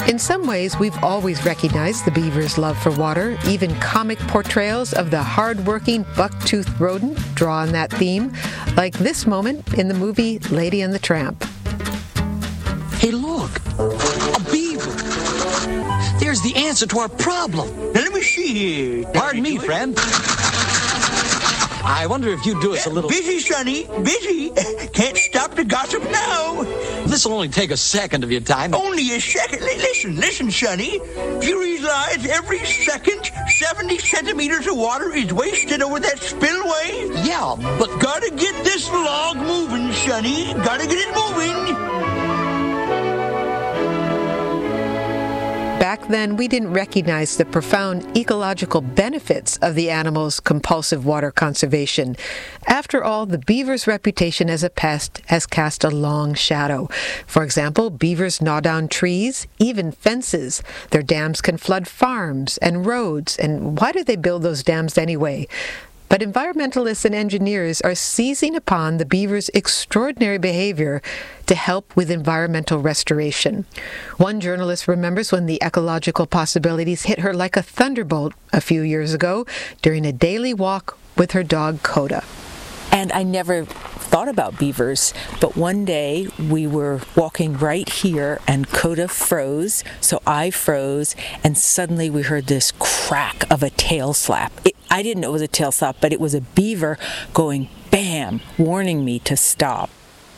In some ways, we've always recognized the beaver's love for water. Even comic portrayals of the hard-working, buck-toothed rodent draw on that theme, like this moment in the movie Lady and the Tramp. Hey, look! A beaver! There's the answer to our problem. Now, let me see here. Pardon me, friend. I wonder if you'd do us a little... Busy, Sonny, busy. Can't stop the gossip now. This'll only take a second of your time. Only a second? Listen, Sonny. Do you realize every second 70 centimeters of water is wasted over that spillway? Yeah, but... Gotta get this log moving, Sonny. Gotta get it moving. Back then, we didn't recognize the profound ecological benefits of the animal's compulsive water conservation. After all, the beaver's reputation as a pest has cast a long shadow. For example, beavers gnaw down trees, even fences. Their dams can flood farms and roads. And why do they build those dams anyway? But environmentalists and engineers are seizing upon the beaver's extraordinary behavior to help with environmental restoration. One journalist remembers when the ecological possibilities hit her like a thunderbolt a few years ago during a daily walk with her dog Coda. And I never thought about beavers, but one day we were walking right here and Coda froze, so I froze, and suddenly we heard this crack of a tail slap. I didn't know it was a tail slap, but it was a beaver going bam, warning me to stop.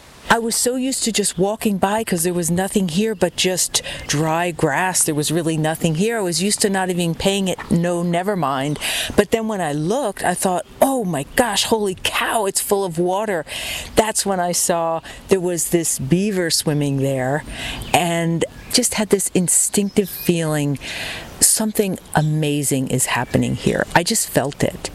I was so used to just walking by because there was nothing here but just dry grass. There was really nothing here. I was used to not even paying it no, never mind. But then when I looked, I thought, oh my gosh, holy cow, it's full of water. That's when I saw there was this beaver swimming there and just had this instinctive feeling something amazing is happening here. I just felt it.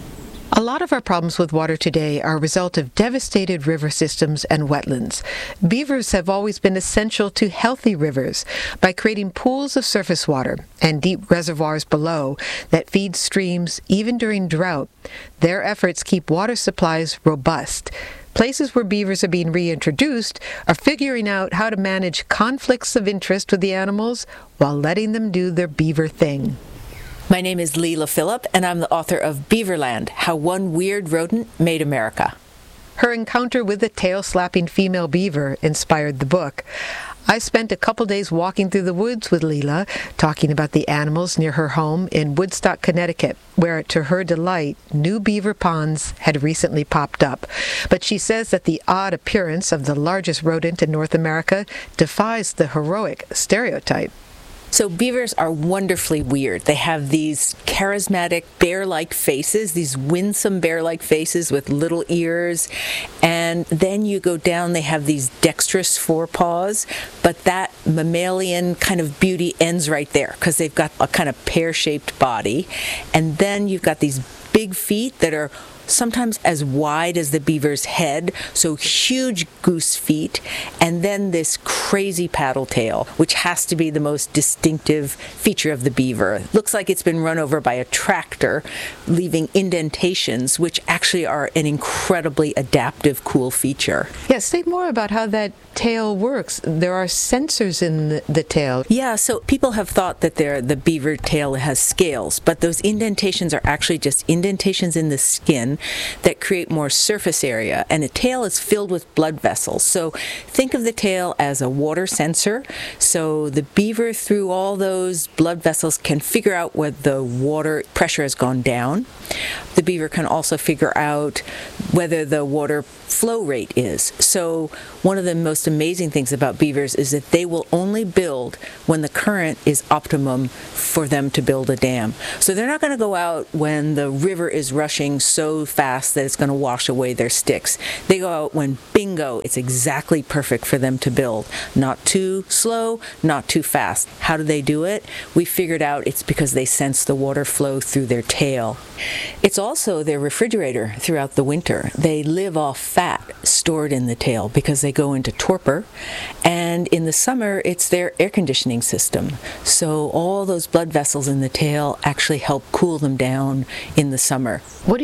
A lot of our problems with water today are a result of devastated river systems and wetlands. Beavers have always been essential to healthy rivers by creating pools of surface water and deep reservoirs below that feed streams even during drought. Their efforts keep water supplies robust. Places where beavers are being reintroduced are figuring out how to manage conflicts of interest with the animals while letting them do their beaver thing. My name is Leila Phillip, and I'm the author of Beaverland, How One Weird Rodent Made America. Her encounter with the tail-slapping female beaver inspired the book. I spent a couple days walking through the woods with Leila, talking about the animals near her home in Woodstock, Connecticut, where, to her delight, new beaver ponds had recently popped up. But she says that the odd appearance of the largest rodent in North America defies the heroic stereotype. So beavers are wonderfully weird. They have these charismatic bear-like faces, these winsome bear-like faces with little ears. And then you go down, they have these dexterous forepaws, but that mammalian kind of beauty ends right there because they've got a kind of pear-shaped body. And then you've got these big feet that are sometimes as wide as the beaver's head, so huge goose feet, and then this crazy paddle tail, which has to be the most distinctive feature of the beaver. It looks like it's been run over by a tractor, leaving indentations, which actually are an incredibly adaptive, cool feature. Yes, say more about how that tail works. There are sensors in the tail. Yeah, so people have thought that the beaver tail has scales, but those indentations are actually just indentations in the skin that create more surface area, and a tail is filled with blood vessels. So think of the tail as a water sensor. So the beaver, through all those blood vessels, can figure out where the water pressure has gone down. The beaver can also figure out whether the water flow rate is. So one of the most amazing things about beavers is that they will only build when the current is optimum for them to build a dam. So they're not going to go out when the river is rushing so fast that it's going to wash away their sticks. They go out when, bingo, it's exactly perfect for them to build. Not too slow, not too fast. How do they do it? We figured out it's because they sense the water flow through their tail. It's also their refrigerator throughout the winter. They live off fat stored in the tail because they go into torpor, and in the summer it's their air conditioning system. So all those blood vessels in the tail actually help cool them down in the summer. What do you mean they go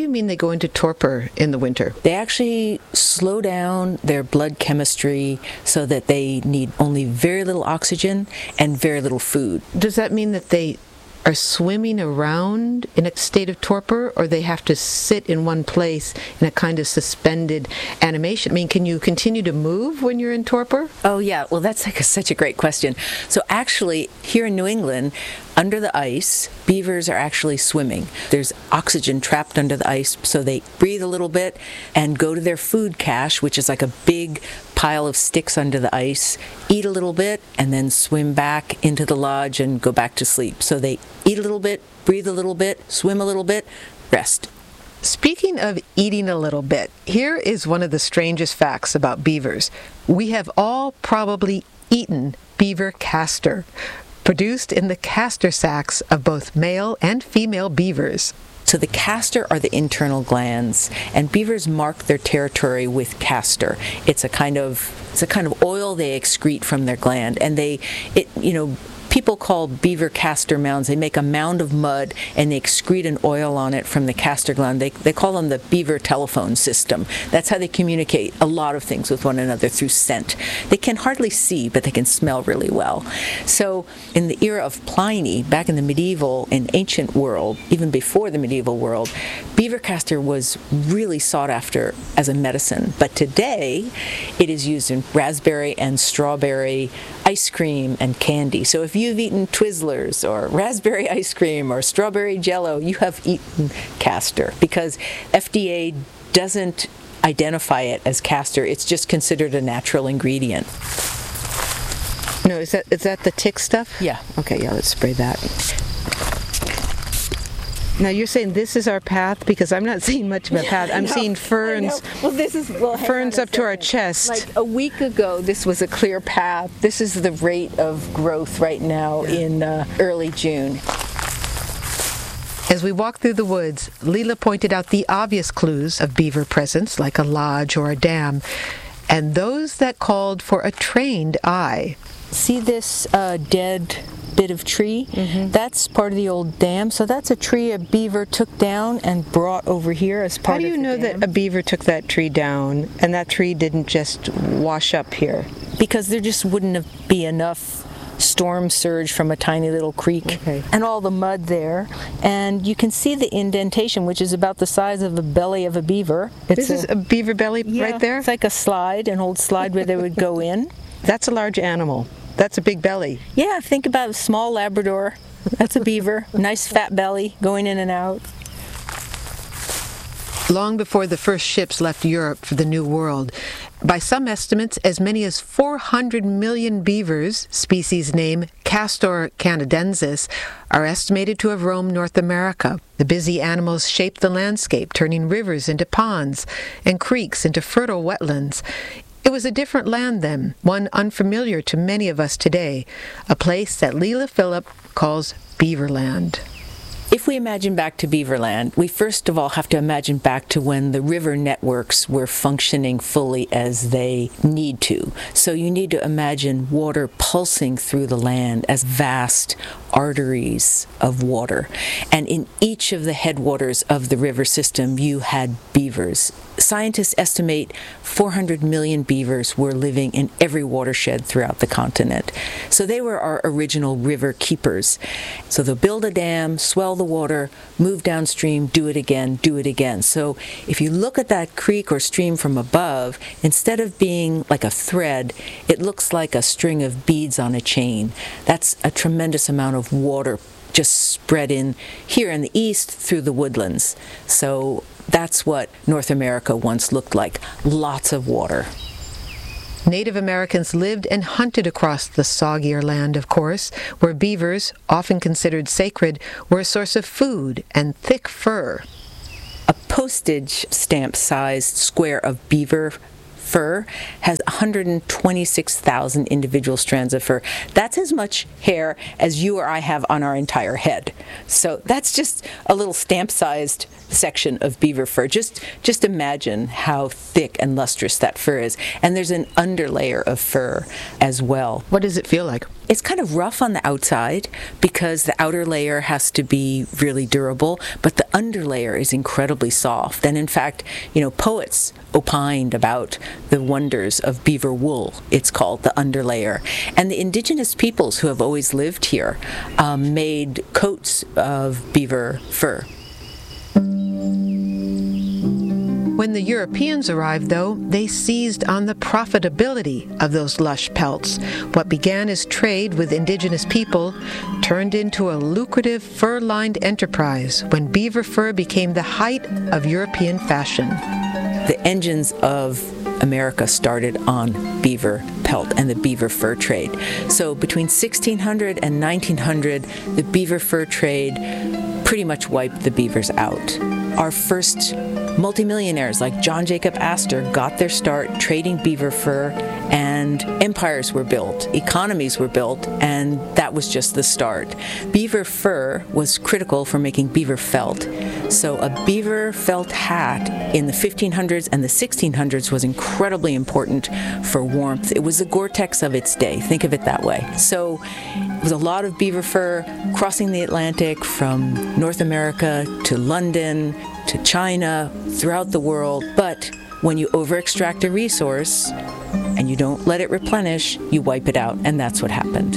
go into torpor in the winter? They actually slow down their blood chemistry so that they need only very little oxygen and very little food. Does that mean that they are swimming around in a state of torpor, or they have to sit in one place in a kind of suspended animation? I mean, can you continue to move when you're in torpor? Oh, yeah. Well, that's such a great question. So actually, here in New England, under the ice, beavers are actually swimming. There's oxygen trapped under the ice, so they breathe a little bit and go to their food cache, which is like a big pile of sticks under the ice, eat a little bit, and then swim back into the lodge and go back to sleep. So they eat a little bit, breathe a little bit, swim a little bit, rest. Speaking of eating a little bit, here is one of the strangest facts about beavers. We have all probably eaten beaver castor, produced in the castor sacs of both male and female beavers. So the castor are the internal glands, and beavers mark their territory with castor. It's a kind of oil they excrete from their gland, and people call beaver castor mounds. They make a mound of mud and they excrete an oil on it from the castor gland. They call them the beaver telephone system. That's how they communicate a lot of things with one another, through scent. They can hardly see, but they can smell really well. So in the era of Pliny, back in the medieval and ancient world, even before the medieval world, beaver castor was really sought after as a medicine. But today, it is used in raspberry and strawberry ice cream and candy. So if you've eaten Twizzlers or raspberry ice cream or strawberry Jell-O, you have eaten castor, because FDA doesn't identify it as castor. It's just considered a natural ingredient. No, is that the tick stuff? Yeah. Okay, yeah, let's spray that. Now you're saying this is our path, because I'm not seeing much of a path. I'm seeing ferns. Well, ferns up to our chest. Like a week ago, this was a clear path. This is the rate of growth right now in early June. As we walked through the woods, Leela pointed out the obvious clues of beaver presence, like a lodge or a dam, and those that called for a trained eye. See this dead bit of tree? Mm-hmm. That's part of the old dam. So that's a tree a beaver took down and brought over here as part of the dam. How do you know that a beaver took that tree down and that tree didn't just wash up here? Because there just wouldn't be enough storm surge from a tiny little creek, and all the mud there. And you can see the indentation, which is about the size of the belly of a beaver. This is a beaver belly right there? It's like a slide, an old slide where they would go in. That's a large animal. That's a big belly. Yeah, think about a small Labrador. That's a beaver. Nice fat belly going in and out. Long before the first ships left Europe for the New World, by some estimates, as many as 400 million beavers, species name Castor canadensis, are estimated to have roamed North America. The busy animals shaped the landscape, turning rivers into ponds and creeks into fertile wetlands. It was a different land then, one unfamiliar to many of us today, a place that Leela Philipp calls Beaverland. If we imagine back to Beaverland, we first of all have to imagine back to when the river networks were functioning fully as they need to. So you need to imagine water pulsing through the land as vast arteries of water. And in each of the headwaters of the river system, you had beavers. Scientists estimate 400 million beavers were living in every watershed throughout the continent. So they were our original river keepers. So they'll build a dam, swell the water, move downstream, do it again, do it again. So if you look at that creek or stream from above, instead of being like a thread, it looks like a string of beads on a chain. That's a tremendous amount of water just spread in here in the east through the woodlands. So that's what North America once looked like, lots of water. Native Americans lived and hunted across the soggier land, of course, where beavers, often considered sacred, were a source of food and thick fur. A postage stamp-sized square of beaver fur has 126,000 individual strands of fur. That's as much hair as you or I have on our entire head. So that's just a little stamp-sized section of beaver fur. Just imagine how thick and lustrous that fur is. And there's an underlayer of fur as well. What does it feel like? It's kind of rough on the outside because the outer layer has to be really durable, but the underlayer is incredibly soft. And in fact, poets opined about the wonders of beaver wool. It's called the underlayer. And the indigenous peoples who have always lived here made coats of beaver fur. When the Europeans arrived, though, they seized on the profitability of those lush pelts. What began as trade with indigenous people turned into a lucrative fur-lined enterprise when beaver fur became the height of European fashion. The engines of America started on beaver pelt and the beaver fur trade. So between 1600 and 1900, the beaver fur trade pretty much wiped the beavers out. Our first multimillionaires like John Jacob Astor got their start trading beaver fur, and empires were built, economies were built, and that was just the start. Beaver fur was critical for making beaver felt. So a beaver felt hat in the 1500s and the 1600s was incredibly important for warmth. It was the Gore-Tex of its day. Think of it that way. So it was a lot of beaver fur crossing the Atlantic from North America to London to China, throughout the world. But when you over-extract a resource and you don't let it replenish, you wipe it out, and that's what happened.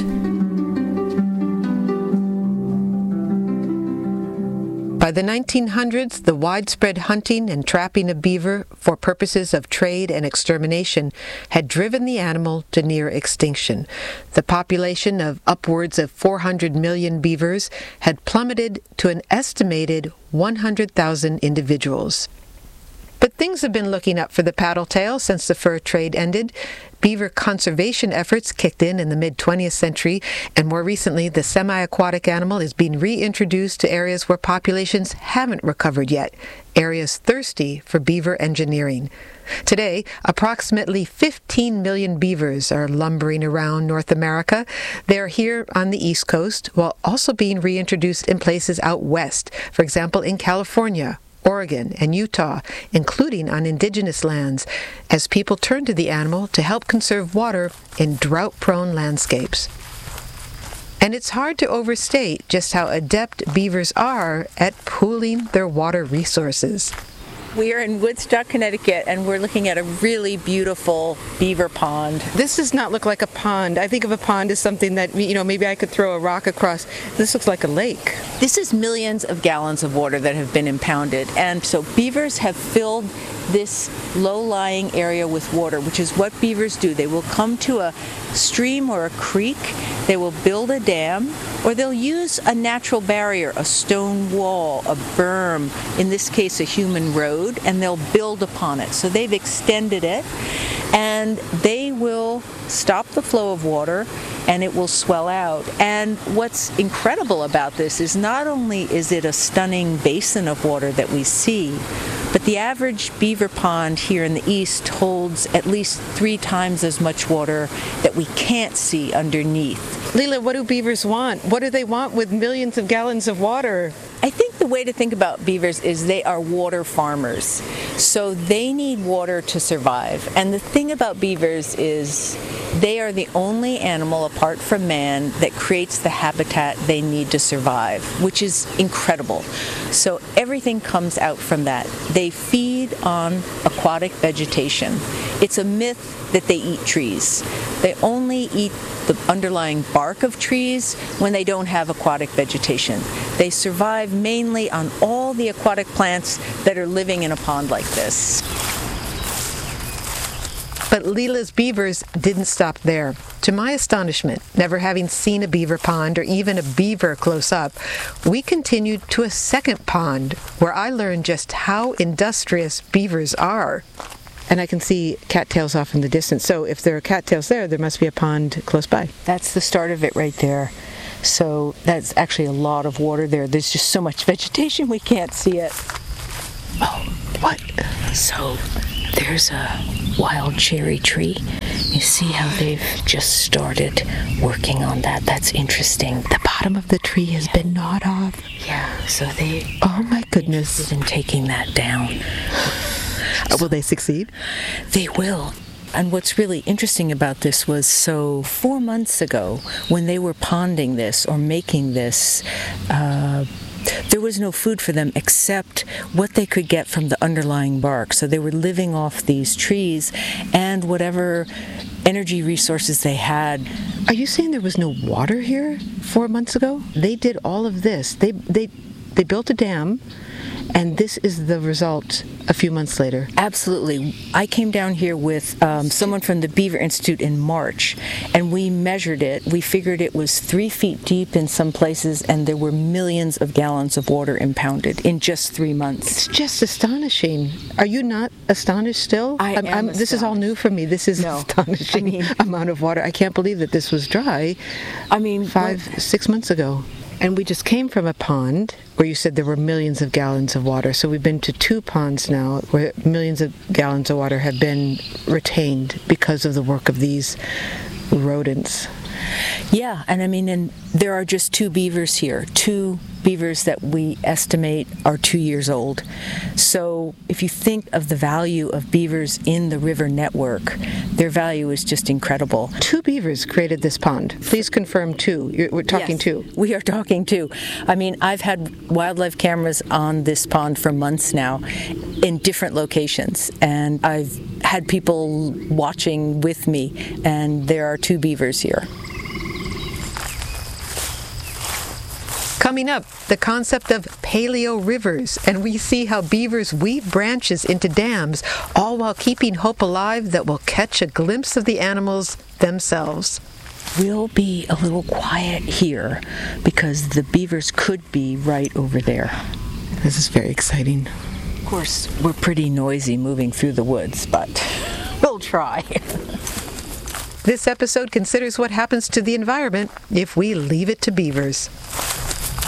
By the 1900s, the widespread hunting and trapping of beaver for purposes of trade and extermination had driven the animal to near extinction. The population of upwards of 400 million beavers had plummeted to an estimated 100,000 individuals. But things have been looking up for the paddletail since the fur trade ended. Beaver conservation efforts kicked in the mid-20th century, and more recently, the semi-aquatic animal is being reintroduced to areas where populations haven't recovered yet, areas thirsty for beaver engineering. Today, approximately 15 million beavers are lumbering around North America. They're here on the East Coast, while also being reintroduced in places out west, for example, in California, Oregon, and Utah, including on indigenous lands, as people turn to the animal to help conserve water in drought-prone landscapes. And it's hard to overstate just how adept beavers are at pooling their water resources. We are in Woodstock, Connecticut, and we're looking at a really beautiful beaver pond. This does not look like a pond. I think of a pond as something that, maybe I could throw a rock across. This looks like a lake. This is millions of gallons of water that have been impounded. And so beavers have filled this low-lying area with water, which is what beavers do. They will come to a stream or a creek, they will build a dam, or they'll use a natural barrier, a stone wall, a berm, in this case a human road, and they'll build upon it. So they've extended it, and they will stop the flow of water, and it will swell out. And what's incredible about this is not only is it a stunning basin of water that we see, but the average beaver pond here in the east holds at least 3 times as much water that we can't see underneath. Leela, what do beavers want? What do they want with millions of gallons of water? I think the way to think about beavers is they are water farmers. So they need water to survive. And the thing about beavers is they are the only animal apart from man that creates the habitat they need to survive, which is incredible. So everything comes out from that. They feed on aquatic vegetation. It's a myth that they eat trees. They only eat the underlying bark of trees when they don't have aquatic vegetation. They survive mainly on all the aquatic plants that are living in a pond like this. But Leela's beavers didn't stop there. To my astonishment, never having seen a beaver pond or even a beaver close up, we continued to a second pond where I learned just how industrious beavers are. And I can see cattails off in the distance. So if there are cattails there, there must be a pond close by. That's the start of it right there. So that's actually a lot of water there. There's just so much vegetation we can't see it. Oh, what? So there's a wild cherry tree. You see how they've just started working on that. That's interesting. The bottom of the tree has been gnawed off. Yeah, so they... Oh my goodness. ...in taking that down. Will they succeed? They will. And what's really interesting about this was, so 4 months ago, when they were ponding this or making this there was no food for them except what they could get from the underlying bark. So they were living off these trees and whatever energy resources they had. Are you saying there was no water here 4 months ago? They did all of this. They built a dam, and this is the result a few months later. Absolutely. I came down here with someone from the Beaver Institute in March, and we measured it. We figured it was 3 feet deep in some places, and there were millions of gallons of water impounded in just 3 months. It's just astonishing. Are you not astonished still? I am This is all new for me. This is astonishing amount of water. I can't believe that this was dry. 6 months ago. And we just came from a pond where you said there were millions of gallons of water. So we've been to 2 ponds now where millions of gallons of water have been retained because of the work of these rodents. Yeah, and there are just 2 beavers here, 2 beavers that we estimate are 2 years old. So if you think of the value of beavers in the river network, their value is just incredible. 2 beavers created this pond. Please confirm 2. We're talking Yes, 2. We are talking 2. I've had wildlife cameras on this pond for months now in different locations, and I've had people watching with me, and there are 2 beavers here. Coming up, the concept of paleo rivers, and we see how beavers weave branches into dams, all while keeping hope alive that we'll catch a glimpse of the animals themselves. We'll be a little quiet here because the beavers could be right over there. This is very exciting. Of course, we're pretty noisy moving through the woods, but we'll try. This episode considers what happens to the environment if we leave it to beavers.